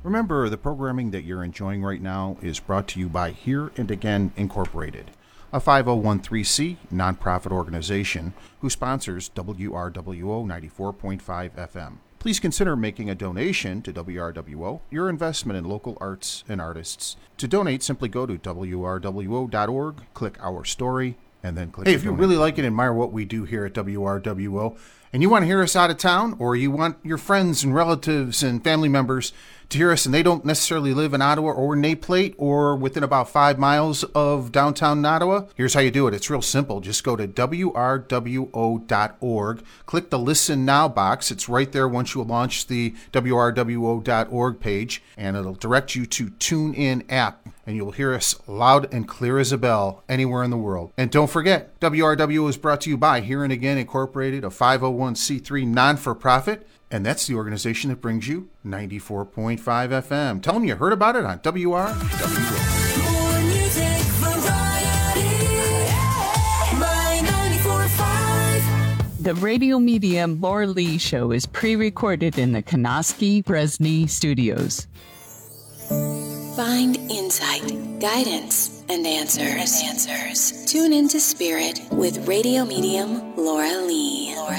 Remember, the programming that you're enjoying right now is brought to you by Here and Again Incorporated, a 501(c) nonprofit organization who sponsors WRWO 94.5 FM. Please consider making a donation to WRWO, your investment in local arts and artists. To donate, simply go to WRWO.org, click Our Story, and then click. Hey, if you really like and admire what we do here at WRWO, and you want to hear us out of town, or you want your friends and relatives and family members to hear us, and they don't necessarily live in Ottawa or Naplate or within about 5 miles of downtown Ottawa, here's how you do it. It's real simple. Just go to WRWO.org, click the Listen Now box. It's right there once you launch the WRWO.org page, and it'll direct you to TuneIn app, and you'll hear us loud and clear as a bell anywhere in the world. And don't forget, WRWO is brought to you by Here and Again Incorporated, a 501(c)(3) non-for-profit, and that's the organization that brings you 94.5 FM. Tell them you heard about it on WRWO. More music variety, my 94.5. The Radio Media Laura Lee Show is pre-recorded in the Kanoski Bresney Studios. Find insight, guidance, and answers. Tune into Spirit with radio medium Laura Lee.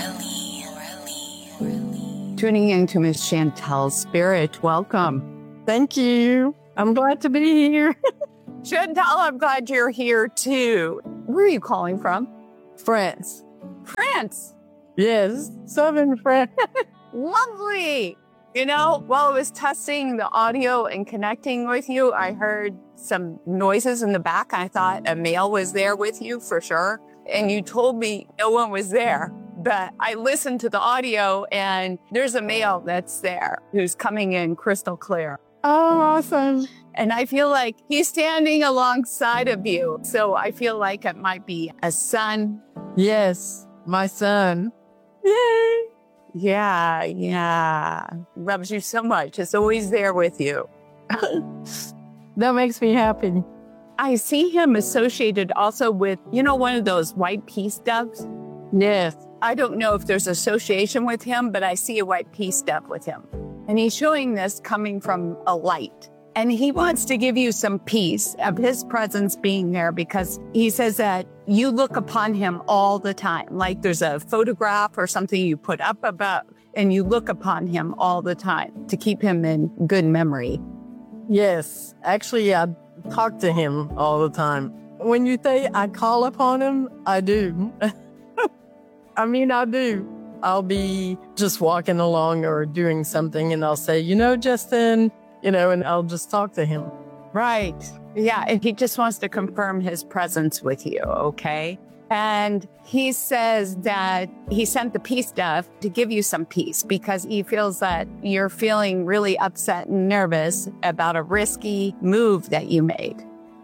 Tuning into Miss Chantel's Spirit. Welcome. Thank you. I'm glad to be here. Chantel, I'm glad you're here too. Where are you calling from? France. France? Yes, Southern France. Lovely. You know, while I was testing the audio and connecting with you, I heard some noises in the back. I thought a male was there with you for sure. And you told me no one was there. But I listened to the audio and there's a male that's there who's coming in crystal clear. Oh, awesome. And I feel like he's standing alongside of you. So I feel like it might be a son. Yes, my son. Yay. Yeah. Loves you so much. It's always there with you. That makes me happy. I see him associated also with, one of those white peace doves. Yes. I don't know if there's association with him, but I see a white peace dove with him. And he's showing this coming from a light. And he wants to give you some peace of his presence being there because he says that you look upon him all the time. Like there's a photograph or something you put up about and you look upon him all the time to keep him in good memory. Yes. Actually, I talk to him all the time. When you say I call upon him, I do. I do. I'll be just walking along or doing something and I'll say, Justin, and I'll just talk to him. Right. Yeah. And he just wants to confirm his presence with you. Okay. And he says that he sent the peace dove to give you some peace because he feels that you're feeling really upset and nervous about a risky move that you made.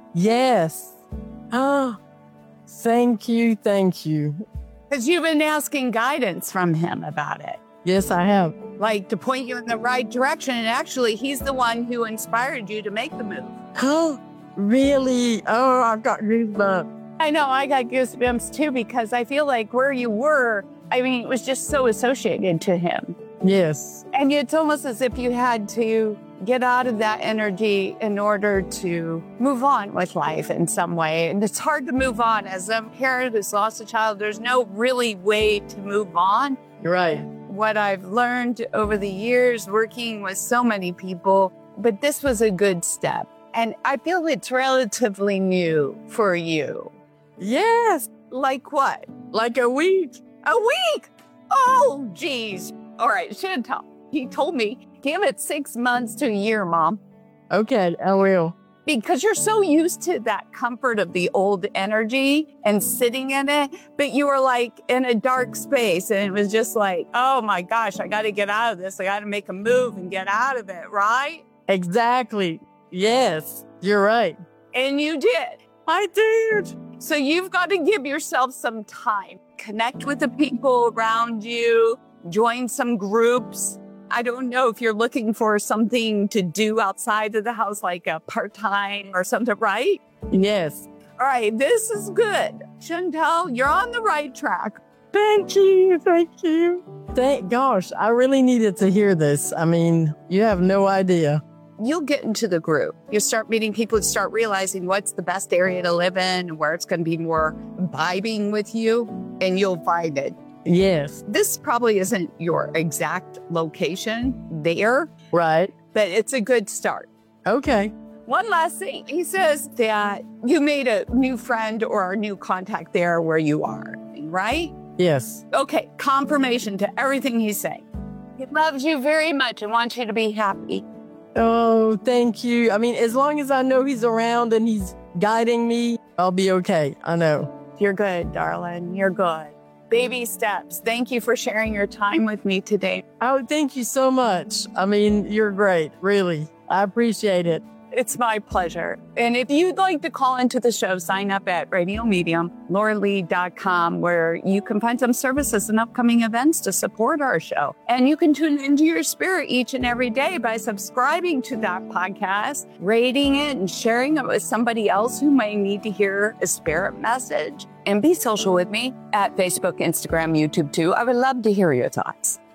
Yes. Oh, thank you. Because you've been asking guidance from him about it. Yes, I have. Like to point you in the right direction. And actually, he's the one who inspired you to make the move. Oh, really? Oh, I've got goosebumps. I know, I got goosebumps too, because I feel like where you were, it was just so associated to him. Yes. And it's almost as if you had to get out of that energy in order to move on with life in some way. And it's hard to move on. As a parent who's lost a child, there's no really way to move on. You're right. What I've learned over the years working with so many people, but this was a good step. And I feel it's relatively new for you. Yes. Like what? Like a week. A week? Oh, geez. All right, Chantal. He told me, give it 6 months to a year, Mom. Okay, I will. Because you're so used to that comfort of the old energy and sitting in it, but you were like in a dark space and it was just like, oh my gosh, I got to get out of this. I got to make a move and get out of it, right? Exactly. Yes, you're right. And you did. I did. So you've got to give yourself some time. Connect with the people around you. Join some groups. I don't know if you're looking for something to do outside of the house, like a part-time or something, right? Yes. All right, this is good. Chantel, you're on the right track. Thank you. Thank gosh, I really needed to hear this. You have no idea. you'll get into the groove. You start meeting people and start realizing what's the best area to live in and where it's going to be more vibing with you, and you'll find it. Yes. This probably isn't your exact location there, Right. but it's a good start. Okay. One last thing. He says that you made a new friend or a new contact there where you are, right? Yes. Okay, confirmation to everything he's saying. He loves you very much and wants you to be happy. Oh, thank you. I mean, as long as I know he's around and he's guiding me, I'll be okay. I know. You're good, darling. You're good. Baby steps. Thank you for sharing your time with me today. Oh, thank you so much. I mean, you're great. Really. I appreciate it. It's my pleasure. And if you'd like to call into the show, sign up at Radio Medium, LauraLee.com, where you can find some services and upcoming events to support our show. And you can tune into your spirit each and every day by subscribing to that podcast, rating it, and sharing it with somebody else who may need to hear a spirit message. And be social with me at Facebook, Instagram, YouTube too. I would love to hear your thoughts.